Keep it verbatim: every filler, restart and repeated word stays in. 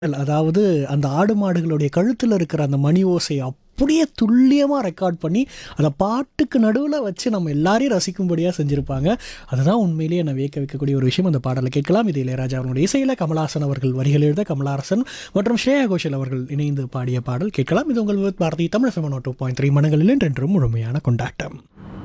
அதாவது அந்த ஆடு மாடுகளுடைய கழுத்துல இருக்கிற அந்த மணி ஓசைய அப்படியே துல்லியமா ரெக்கார்ட் பண்ணி, அத பாட்டுக்கு நடுவுல வச்சு நம்ம எல்லாரையும் ரசிக்கும்படியா செஞ்சிருப்பாங்க. அதுதான் உண்மையிலேயே என்ன வியக்க வைக்கக்கூடிய ஒரு விஷயம். அந்த பாடல கேட்கலாம். இது இளையராஜா அவர்களுடைய இசையில கமலஹாசன் அவர்கள் வரிகள் எழுத, கமலஹாசன் மற்றும் ஸ்ரேயா கோஷல் அவர்கள் இணைந்து பாடிய பாடல் கேட்கலாம். இது உங்கள் வித் பாரதி தமிழ் எஃப்எம் நூறு பாயிண்ட் மூன்று மனங்களில் என்றென்றும் முழுமையான கொண்டாட்டம்.